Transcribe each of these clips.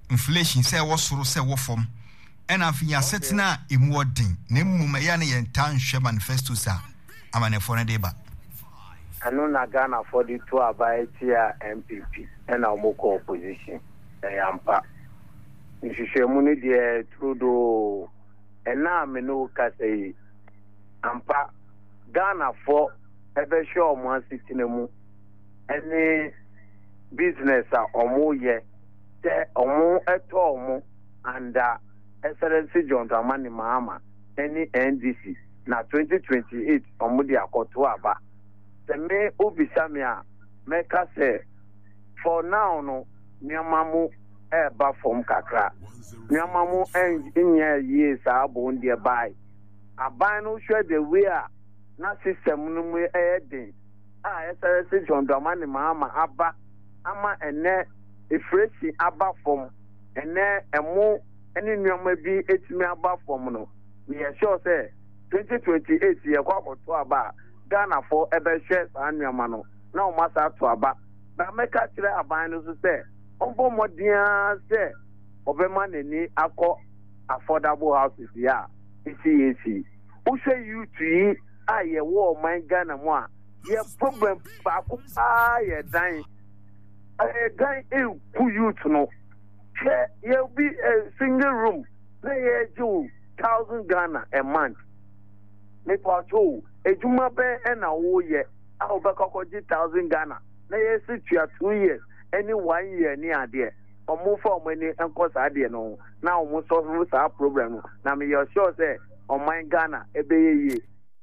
inflation say was soro say wo form and afi ya setina emu odin na emu ya na ye ntan hwe manifesto sa amane for na dey ba anu na Ghana for the two abaetia MPP and omoko opposition ampa nhwehwemu ne de Trudeau ena me no ka say ampa Ghana for ebe show mo asitinemu any business omo ye te omo eto omo and Excellency John Dramani Mahama any NDC na 2028 omo di akoto aba te me obisamia meka say for now no nyamamu eba from kakra nyamamu enye years abo ndi buy aban no share the way na system no mu edin Excellency John Dramani Mahama aba ama ene efreshi aba from ene emo eni nyoma bi etimi aba from no we sure say 2028 ye kwa to aba Ghana for ebe share anyama no na o masa to aba ba meka kire aban no so say ombo modia say obema nani akọ affordable houses ya ECAC ushe youth yi aye wo man Ghana mo a ye problem ba ko ye dan guy ku youth no ye be a single room na ye ju 1,000 Ghana a month me pacho ejuma be na wo ye a obekoko ji 1,000 Ghana na ye situa 2 years any 1 year ni ade omo for money enko sa ade no na omo solve sa problem no na me you sure say o man Ghana ebe ye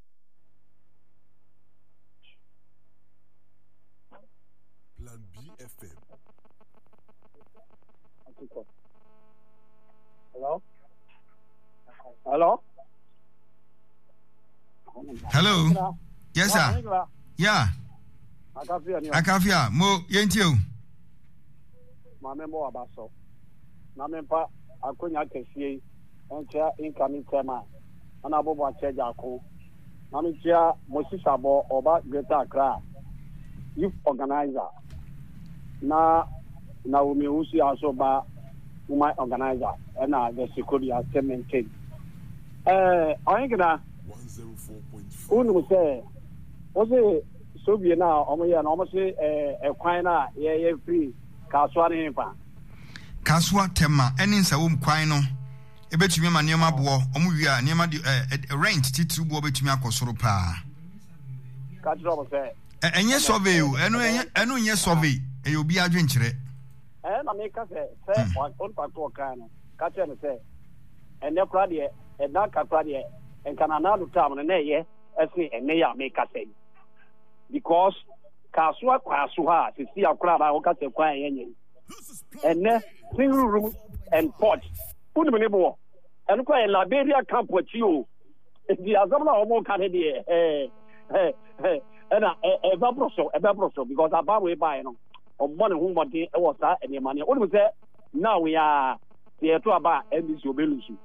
Plan B FM. Hello. Yes sir. Yeah. Akafia mo yentio. Mame mo abaso. Na mempa akonya kefie encha incoming tema. Ana bobo acheja ako. Na metia Mosisabo oba Greater Accra youth organizer. Na umi usi asoba umai organizer ena the security has maintained. Oyengina 104.4. Unu say ose Soviet na omo ya na omo say kwan na ye free kaswa ne pa. Kaswa tema eni nsa wo kwan no ebetumi ma nioma bo omo wi a nioma rent titru bo betumi akosoro pa. Ka tro say enye survey o enu nye survey e obi adwenkyere na me ka say on pato kan no ka tell me say ene kra de e na ka kra de en kana na do tam na ye ese ene ya me ka say because kaswa kwaso ha sisi akra ba o ka say kwan yenye ene single room and pot put me nebo en kwa Liberia camp wachi o di azamna o mo ka de eba proso because about we buy no on money who body e was that any money what we say now we are here to about NBC obelusu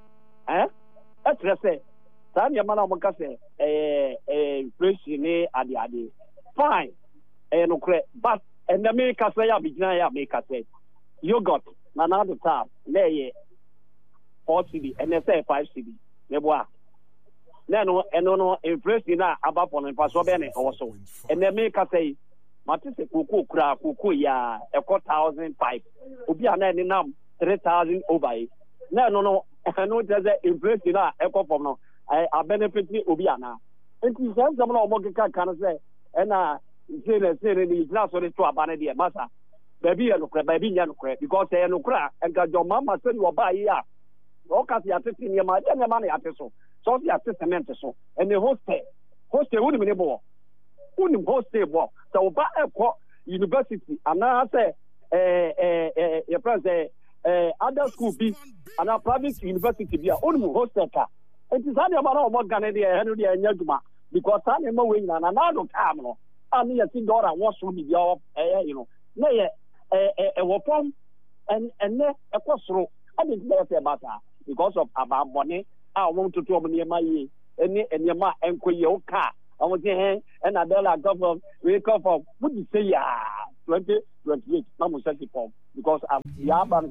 say san ya mana mo ka say inflation ni ade fine no kre but and the make say ya bigina ya make say yogurt na na the top na ye 4 cedi and say 5 cedi le boa no inflation na abapon in paso be ne also and the make say matise koko kura koko ya e 1,005 obi ana ni nam 3,000 over no there's a inflation na e ko from no a benefit ni obi ana enti sense am na omo keka kan say na say ni na so to abane de masa baby ya no kra baby nya no kra because e no kra enka jo mama say you buy ya o ka ya tete ni ma de ma na ya teso so ya testament so and the hostel would be able to hostel bo so ba eko university ana say your friends other school be ana private university be only hostel ka it is any about o Ghana dey henu dey anyaduma because any ma we na do time no ani ya tin dollar what should be your you know na ye wo form and ne ekosoro ani dey say matter because of ababone I want to do my ye any ma enkoye o ka I want to and a dollar government we come from would you say 2028 na mo say because ya ban say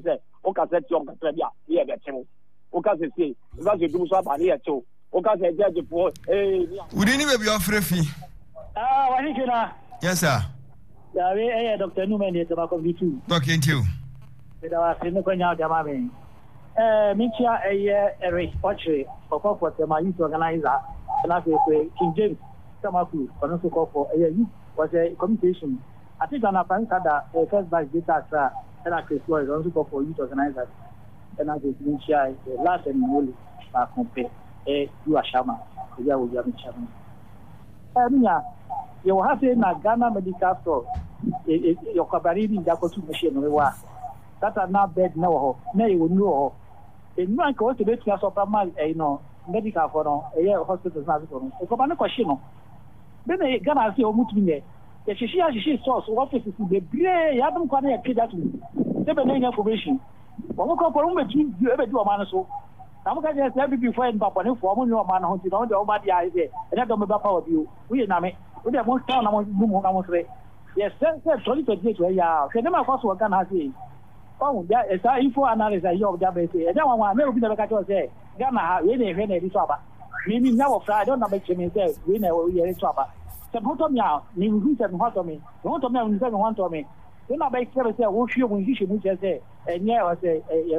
ka se ti on ka bia ye be chewo o ka se se o ka se dum so ba ye chewo o ka se je fo Wudi ni baby ofrefi. Wa ni kina. Yes sir. Ya we Dr. Numan de Tobacco B2. Talking to you. Da wa se ne ko nya da ma me. Mi chia Eric Poche for the youth organizer na fe King James Tamaku for so call for youth was a communication. I think on a that first vice data and I Chris Lloyd also call for youth organizers and I think mi chia last and only ba compare you are Shama ya wo ya mi Shama. Minya you have na Ghana medical store your kabari ni da ko tu machine no wa that are now bed no na you know in man ko to bet ya so pa mal medical for no hospital na so no ko ba ne ko shi no be na Ghana se o mutu ne ya shishi source office is the bre ya dum ko na ya kida tu se be na information wo ko ko mo betu e be di o man so na mo ka je se bi before en papa ne fo mo ni o man ho ti no de o ba dia ise e na do me ba pa o bi o we na me we de mo town na mo mu na mo sre yes se toli to je to ya se ne ma ko so Ghana se oh there is a info analysis you of that be say e da wan me obi na be ka to say Ghana ha we na ehwe na edi so aba me na wo Friday don na be chemi say we na we edi so aba se hoto mi a ni hu se hoto mi a ni se hoto mi we na be say wo hwe wo hwe mu say enye o say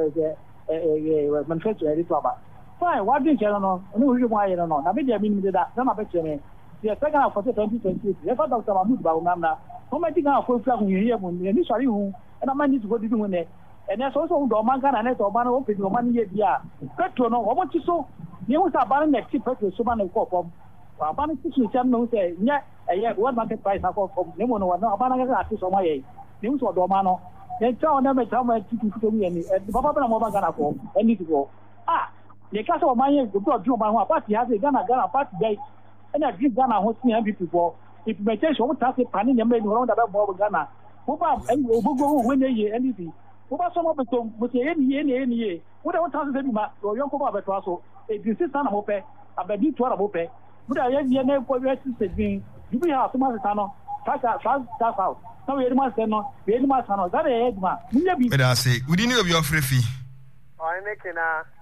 manifesto edi so aba fine what din che no no hwe mu aye no na be dia mi ni da na be chemi the second for 2028 the father of Mahmoud ba umamna o ma diga afo fia hu yeye mu ni sori hu and I'm managed to go to do it. And that's also the man can and or man open your money here. Petro no, what you so? You was a ban next petrol so man call from Ban to no say, yeah, what market price I call from Nemo no Abana to some way. News or Domano. Then tell them how much to me and the Papa Gana for and need to go. The castle of my to go to my party has a Ghana party day and I give Ghana hosting MVP for if you may take some task planning and made around about Ghana. Oba ogogo when ye anything oba so mo beto mo se eni wo da 1000 ma o yon ko ba beto aso e di sister na mo pe abedi to na mo pe wo da ye na ko we sister bin you be have to ma sister no fast out now we ma say no we ma say no that e ma munye bi but I say we didn't of your frefi I making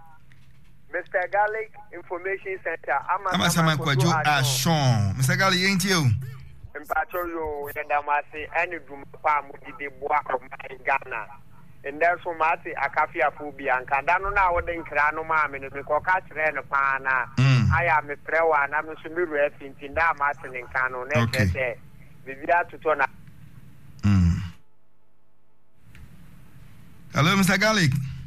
Mr. Garlic Information Center ama sama kwajo Ashon Mr. Garlic ain't you Mpachoyo yendamasi any dumpa mudide boa of my Ghana. And that's what Mati Akafia Phobia and Kandano now with the Krano Mammy and the Cocat Ren Pana. I am a prewa and I'm a Sumuru in Tinda Martin and Cano. Okay. Vivia to turn up. Hello, Mr. Garlic.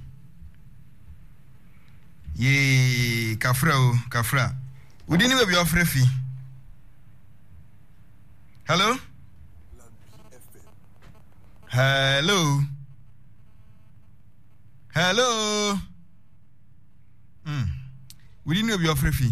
Ye, Kafra. We didn't even be off refi. Hello? We didn't know your free fee.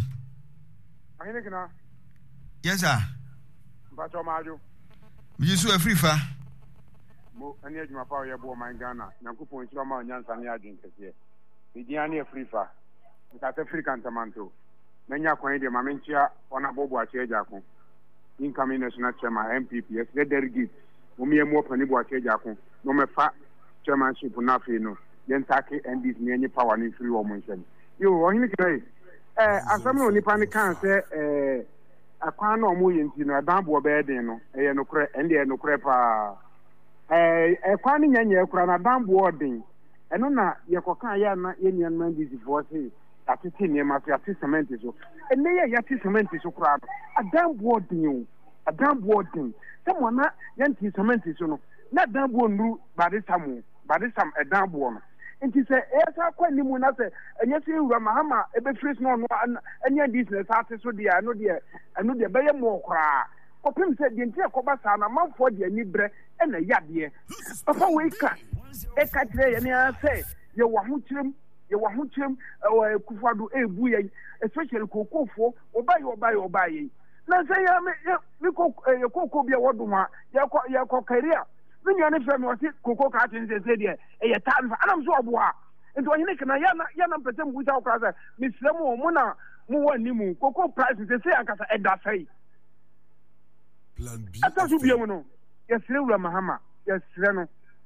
Yes, sir. But You saw a free far. And yet, my power, my Ghana. Nakupo and Chama and Yansan Yadin. The Diani free far. That's African Tamanto. Menya Quadia Mamentia on a Bobo Chejako. Incoming national chairman MPP, the delegate, Umia more Panibo Chejako, no me fat chairmanship Nafino, then Taki and this many power in free woman. You want to say, as some only panic can say, a quan or million in a dambo bed, and the no crepa. A quaning and your crown a damn boarding, and on that, your cocaine, Indian man is divorcing. That is in your master testament is so. And may your testament is so crowd. A damn boarding. Someone not young testament is so. Not damn one rule, but it's some a damn one. And he said, yes, I quite knew when I said, and yes, you Ramahama, a bit fresh no, and your business artist with the I know the better more cry. Popim said the entire Cobasa, a month for the Nibre and a yard. Papa, wake up. A cat, and I say, you want him. You want him or Kufadu a buoy, especially Coco for or buy. Now say, you cook a cocoa be a waduma, your career. When you're a family, Coco cartons, they said, a time for Adam Zoboa. And when you can Yana pretend without brother, Miss Lemo, Mona, Mua Nimu, Coco prices, they say, I got a da say. Plan B. I thought you be a no. Yes, Mahama. Yes, Reno.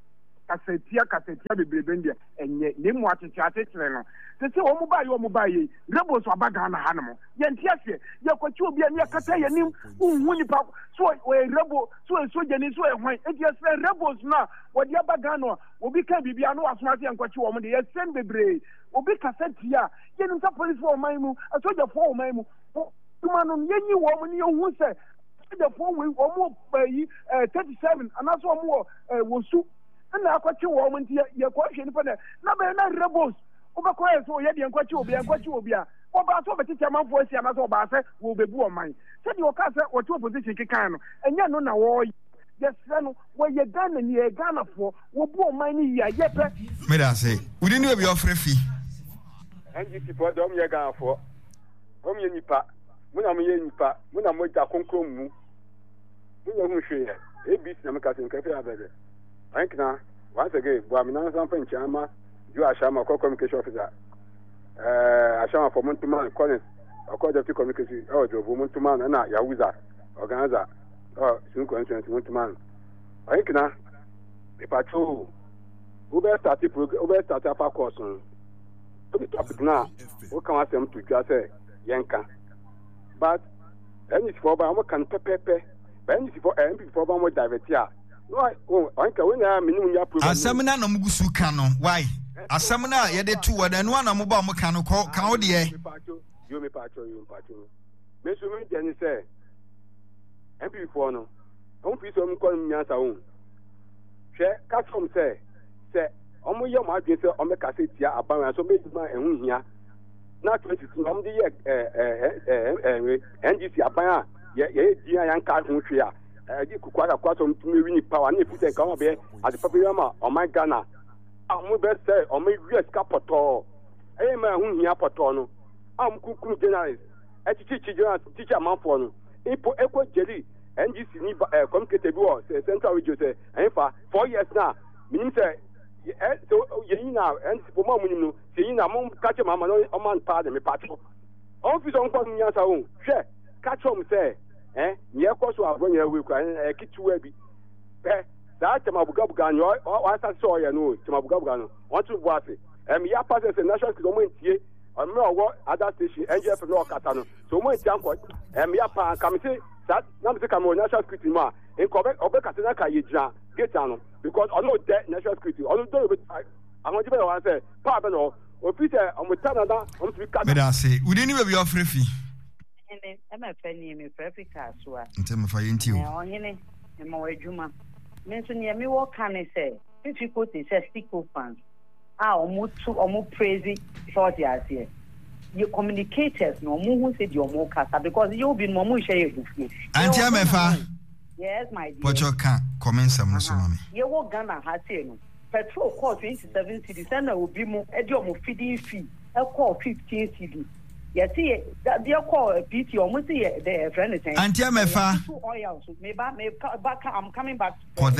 kasetia bebrebe enye ne mu atete no se se o mu ba ye rebels abaga na hanamo ye ntiase ye kwachi obi ani akata ye nim unhu nipa so we rebel so soja ni so ehwan etiase rebels na wodi abaga no obi ka bibia no asoma se kwachi wo mu de ye send bebre obi kasetia ye nta police for man mu soja for man mu tuma no yenyi wo mu ni hu se the phone we almost 37 and also more was soup and I got you woman your question for that. No, rebels over quiet so yet and what you will be and what you will be. Or about over teacher man voice and also Bassa will be born mine. Said your cousin or two position can and you know now. Yes, where you're done and you're gonna for will born mine here. Yet, may I say, we didn't have your free fee. And you support them you're gonna for home you nipa. Muna nipa muna moja konkomu muna hwehwe abc na mekase nkafe abede ankina once again bo amina san fan chama ju ashama communication officer ashama for Montuma Collins deputy communication jobo Montuma na yahuza organizer sun conference Montuma ankina the patrol ube start afa course on the topic na o kan asem to twa say yenka. But any for by can pepe, any for MP for by divert here. No, Uncle, when I mean, you are Asamina no Mugusu Kano. Why? Asamina, yet the two and one mobile mechanical call the you may patch you. Miss Jenny say, MP for no. Don't be so calling me as a own. Share, catch from say, your margin on the cassette here about so make my own here. Not 22 on the NGC Abaya, young car from Tria. You could quite acquire some to power and put a come at the Papillama on my Ghana. I'm best say on my US capital. I am a whom here patono. I'm cuckoo generalist. A teacher man for equal jelly. NGC communicated war, Central Region, and for 4 years now. Means so you now and for more minimum, seeing a mom catch a mamma on man pardon me patrol. Office on calling us own. Share, catch home say, near course of when you're weak and a kid to webby. That Tamabugan, or I saw you know, Tamabugan, want to watch it. And me up as a national government here, or more other station, and Jeff no Catano. So much jump and me up and come say that number come on national security ma in Quebec or Catanaka Yija, get down. Because I know that national security, I don't know I want to say, Papa, no, or Peter, I'm with Canada, I'm to be I say, we didn't have your free fee. I'm a penny, me perfect as well. In terms of INT, and more Juma. Mention me what can I say? If you put it, says stickle fans. Almost crazy short years here. You communicators no more said you're more casta because you've been more share with me. Auntie Amefa. Yes, my dear. But you can't comment some mommy. You walk Ghana has no petrol cost 27 cities and will be more a job of feeding fee. I'll call 15 cities. Yes, see that dear call a PT almost the friend is saying. Auntie Amefa. Maybe I'm coming back.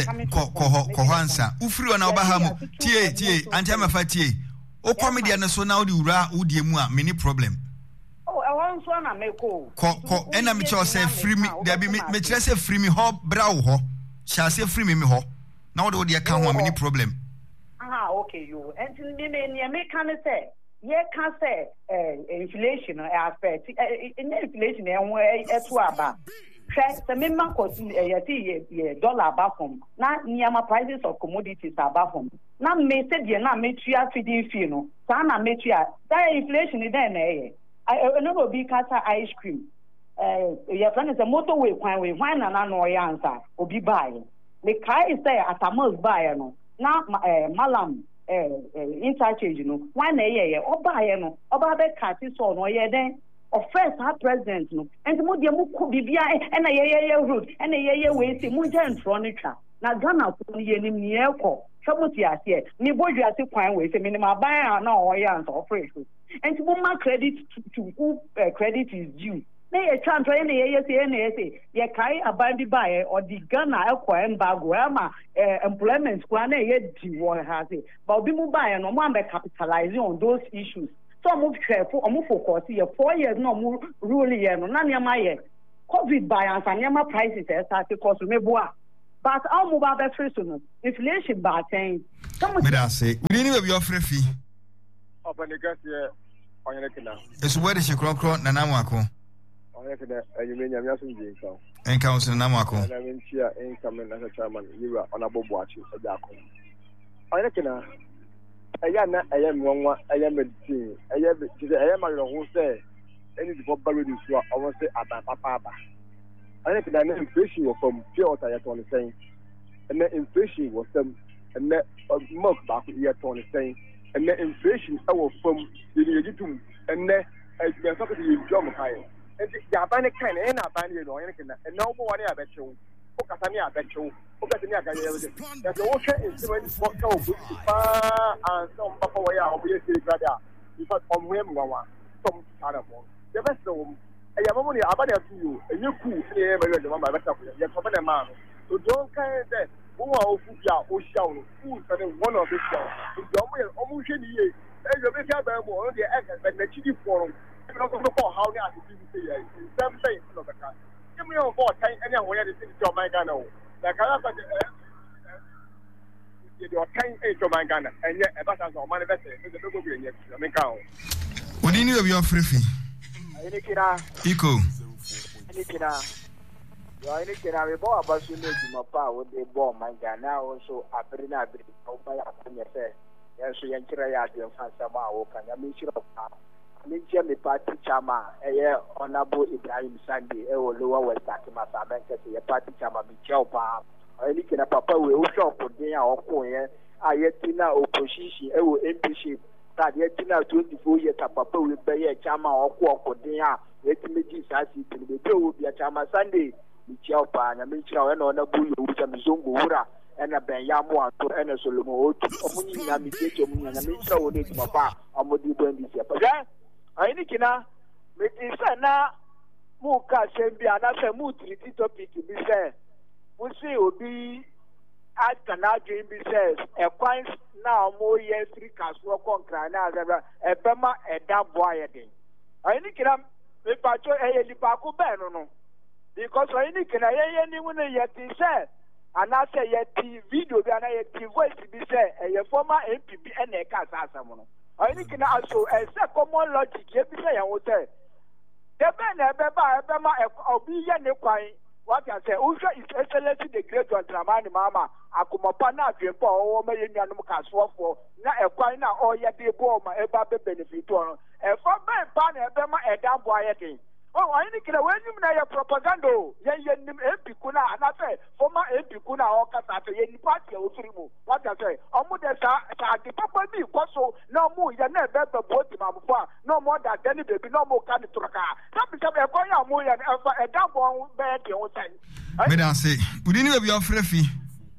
Kohansa. Ufri on Abahamu. Tie, Auntie Amefa tie. O comedian so now the ura udiemua many problem. Oh, I want one I make go. Ko enemy cho say free me there be me say free me ho bra wo ho. Shall say free me ho. Now the account one many problem. Okay you. And me can say ye can say inflation aspect. Inflation e to aba. The member cost dollar above from now near prices of commodities above from now may say the na metria feeding fee no sana metria that inflation is then I know be kasa ice cream your friend is a motorway kwan na no answer obi buy the car is there at a most buy no now malam interchange no one o buy no oba be cat so no ye then of first our president no and mo de mo ko bibia and na ye road and ye we say mo jan furniture na Ghana ko ye nim ni e ko sabuti ase ni bodwe ase kwan we say minimum buy na o ya and operation and mo ma credit to who credit is due na ye try na ye say ye kai aban bi buy or the Ghana e ko embargo ama employment kwa na ye di wo ha say but obi mo buy no mo am capitalizing on those issues. So I'm careful, I'm focused here. 4 years no more ruling here. No, none of my COVID by and some prices start to cost me boa. but all mobile batteries no inflation ba ten. Me da say, we didn't be offer fee. Open the gas here on your kina. It's where the Shikron na namwako. On your kina, you mean you're some jinko. En council namwako. And I mean here incoming as a chairman, you are on a bob watching a jaco. On your kina. I am one, I am medicine. I am a who say any for buried is what I want to say about papa. I think that inflation was from pure water yet on the same. And then inflation was some and that milk back yet on the same. And then inflation our from the legitimate and then as we are talking to you, John High. And the Abanic kind and Abanic or anything, and no one I bet you. Okasania bet you. Okasania can you? There's no instrument for and some papa way out of the brother. Because on him one some other one. The best of them. I have only about you, and you cool, the one by better. You're from a man. So don't kind of that. Who are Ocean, who's one of this show. If you're almost in the year, and you're making a more on the egg and the chili forum. You don't know how they are to say it. Some things of the car. Give me on board, anywhere the things to my Ghana. Like I have your 10 age of my Ghana, and yet about as our manifesto, the double green, I make out. What do you know of your free fee? Eco. I think I bought a bus in my power with the bomb, my Ghana also a pretty nice by a fair. Yes, we enter a yard and find some hour. Can I meet you? I mean, Jimmy Party Chama, a year honorable Ibrahim Sandy, a lower West Akimas, a party Chama, Michel. I think in a papa will show for dinner or coin. I yet in our opposition, a MP. That yet in our 24 years, a papa will pay a Chama or walk for dinner. Let me just ask you to the two will be a Chama Sunday. Michel Pan, and Michel and on a bull, which I'm Zungura, and a Benyamo, and a Solomon, Omuni, and Michel will need my pa, and what you doing this year. But I think it is now Muka Sembi, and that's a mood topic to be said. We see will be at Canadian says a coin now more years 3 cars work on Crana, a Bema, a damn boy. I think I'm a patch a Lipaco Bano. Because I think anyone yet is said, and I say yet video, and I voice to be said, a former MPP and a Casamono. I think also a common logic, yet be say, I would say. The Ben Bema of Bian Equine, what I say, Usha is excellency the great one, Dramani Mama, Akumapana, Jimpo, or Mayan Caswa for not a quine or yet the bomb, a baby benefit. A former pan, a Bema, a damn boy. Oh, I think when you know propaganda, Yan Epicuna, and I say, former Epicuna or Casata, Yen Party or Frimu. What I say, Omudesa, the Papa be so no more, you never better boat him, no more than any baby, no more candy to a car. That becomes a boy and a dumb one bed, you say. Madam say, would you know your free fee?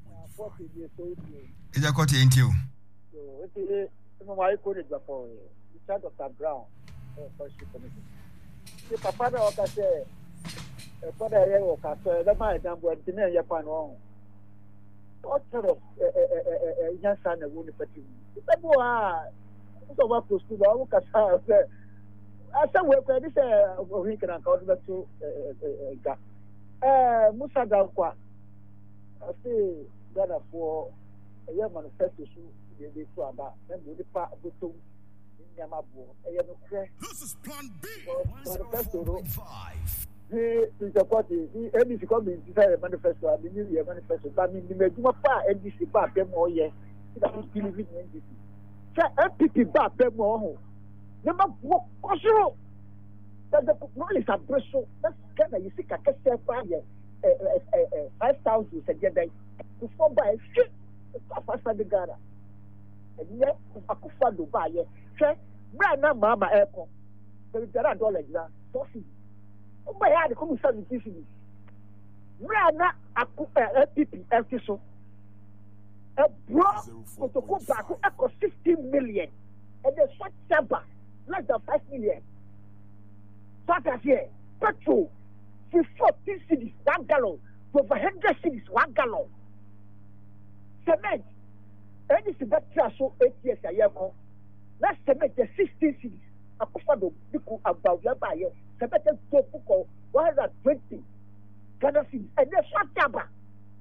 Is a cottage into you? Why could it before? You start of Brown, first committee. Papa na say for the year of the mind and what the name Japan on. What sort of young son of Winnie Petty? The boy, so what to school? I look at her. I said, well, this is we can account to Musa Galqua. I say that for a young manifesto, they saw about them with the part of the This is Plan B. NDC come inside a manifesto, I mean, a manifesto, but I mean, the Meduma NDC back them all year. That is believing NDC. Say, MPP back them all. Never walk, also. That the police are Brussels. That's kind of you see, I can say 5,000 a day before by shit. Faster the Ghana. And yet, I could find the buyer. Brand Mama Airport. There is $1 now. Toffee. Oh, my God, come with 70 cities. Brand a PP, FTSO. A bro, to go back to 15 million. And the short temper, less than 5 million. What here? Petrol, for 14 cities, 1 gallon. For 100 cities, 1 gallon. Cement. And it's about 8 years a year. Let's cement the 16 cities. I could about your buyer. Cement 120 Ghana cities. And there's one jabber.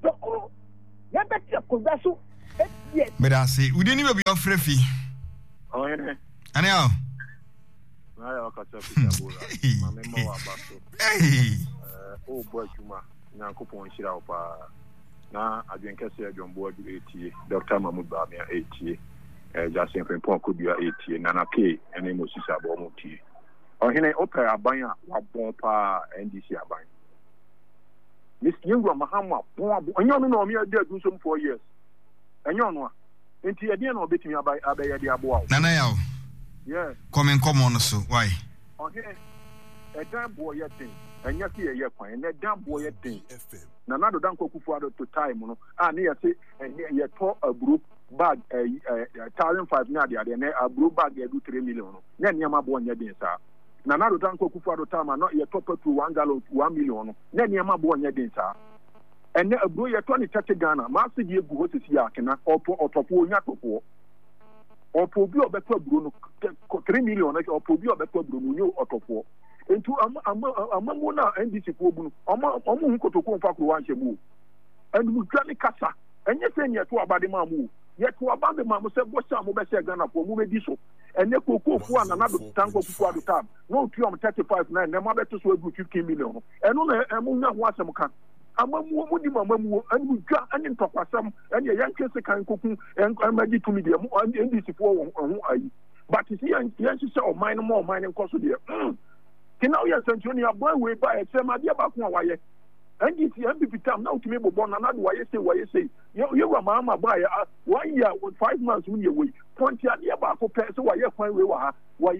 dokoro ya beti akoda so but I say we didn't even be offering fee oh yeah Aneo na kasa Peter mama mo abaso o boy juma nyankopon hira opa na adwenkese adwombo adu etie Dr. Mahmoud Bamia etie Jason Frimpong Kubia etie Nana K ene Moses Abo tie ohene opera aban a wabon pa NDC aban Miss Yengwa Mahama bon onyo no o me ade adu so 4 years enyo no enti ade na obetimi abaya de abo awo Nana yawo yes come on so why ohene edan boy yetin enya ki ye kwan na dan boy yetin na nado dan kokufu ado to time no na ye se ye to aburu bag 1,500 na de na aburu bag ye do 3 million no na niam abo nya din sa na nado dan kokufu ado time no ye to petrol 1 gallon 1 million no na niam abo nya din sa ene aburu ye to ni 30 Ghana ma se ye gu hosisi akena otopo onya topo opo bi obeto aburu no 3 million na opo bi obeto aburu no nyo otopo entu amamu na NDC ko bunu omo hu kotoko mfa ko wanche mu endu twani kasa enye se ne to abade mamu ye to abade mamu se bosa mo be se Ghana ko mu be di so ene kokofu anana do tango kufu ado tab no tuom 35 na ne ma be to so egu 15 million eno na emu nya ho asem kan amamu mu di mamamu endu twa ene ntokwasam ene yanke se kan koku enmagi tumi de mu NDC ko ho ayi but see yan se o mine mo mine nkoso de now yes Antonio boy we buy a sema dia ba ko waye NDC MPP tam now to me bobo na do waye say you wa mama buy 1 year with 5 months when you wait point ya dia ba ko pese waye kwan we wa ha waye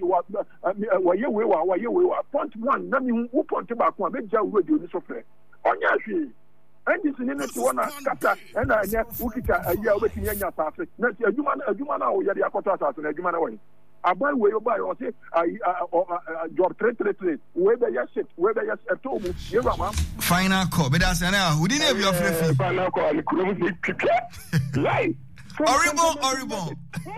point 1 na mi hu point ba ko be ja wo de oni so fe onya hwe NDC ni ne to na kata na anya ukita ayi obetimi anya safe na adwuma na o yade akoto asase na adwuma na waye abai we buy or say job 333 we be yes we be yes etomu ye rama final call but that's now who didn't have your free final call kurum se lie horrible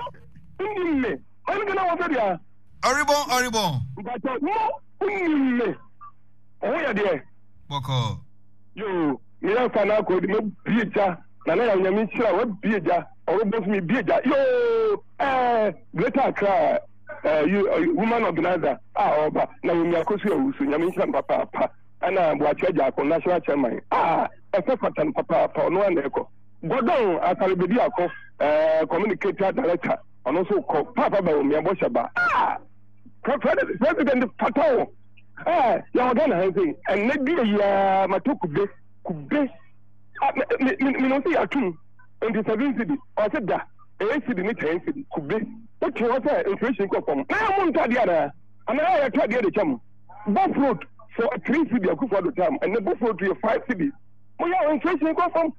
me only gonna want dia horrible but no me oh ya there boko yo me final call me bieja na ya nyame chira wa bieja horrible me bieja yo Greater Accra woman organizer oba na we akosu awusu nyame nsan papa ana bo achaja akọ national chairman efe kwatan papa no na eko godon atalebedi akọ communicator director ono so ko papa ba mi abosha ba president patawo ya ogana hanzi en na bi ya matokube kube mi no see atum 27 cedi o se da ACD ni 10 cedi kube o ti o say inflation ko pom na mo nta dia na ana ya to dia de cham buff road for 3 cedi akufo do time and the buff road to 5 cedi mo ya inflation ko pom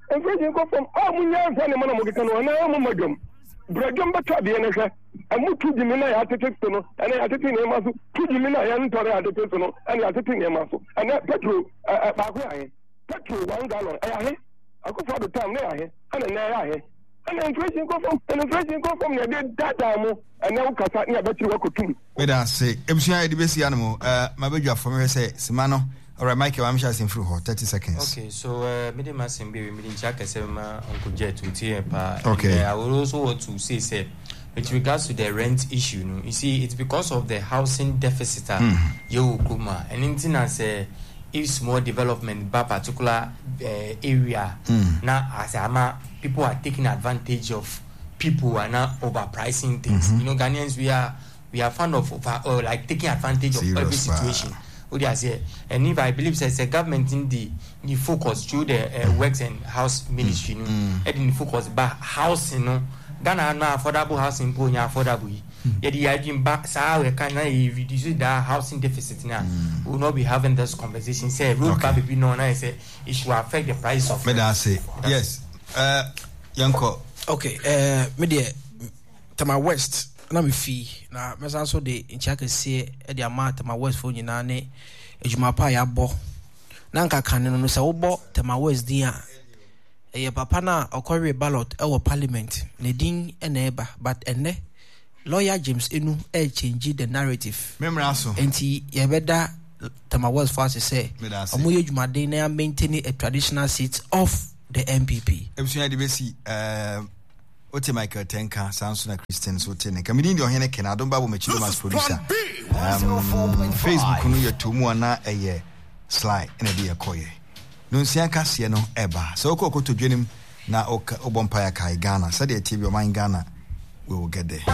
mo nya fa ne mo na mo keka no na mo madam brajom ba to dia ne hwe amu tu jimi na ya tete no ana ya tete ne ma so tu jimi na ya ntore ya tete no ana ya tete ne ma so ana petrol ba ko ya petrol 1 gallon ya he akufo do time na ya he ana na ya he and inflation go from your data mo and now kasa na ba tiri wakotum we da say ebusia e de besi animo ma bedwa for me say simano all right Michael I'm just in through 30 seconds okay so me masim be me ncha kase ma uncle jet utie pa okay I would also want to say with regards to the rent issue no you see it's because of the housing deficit you kuma and anything as if small development by particular area now as ama people are taking advantage of people and now overpricing things. You know, Ghanaians we are fond of like taking advantage of every situation. What do I say? And if I believe there's a government in the focus through the works and house ministry, you know, in focus but housing, you know, Ghana no affordable housing, affordable. Yet the idea back so we can reduce that housing deficit now. We will not be having this conversation. Say road baby be no I say it should affect the price of I say yes. Yanko. Okay, media Tama West na me fee na mesa so de nchaka se e de ama Tama West fo nyina ne ejuma pa ya bo na nka kan no se wo bo Tama West dia e papa na okore ballot e wo parliament ne din e na eba but enne lawyer James Enu e change the narrative memra so enti ye beda Tama West for say omo ye ejuma de na maintain a traditional seat of the MPP. Ebusua de besi Ote Michael Tenka Sansuna Christian Sotene Kamini ndio hene Kenado Babo Mechido mas producer Facebook no yetumu ana eye Sly ene de yakoye no nsia kase no eba so okoko to dwenim na obompa ya kai Ghana said the TV of mine Ghana we will get there.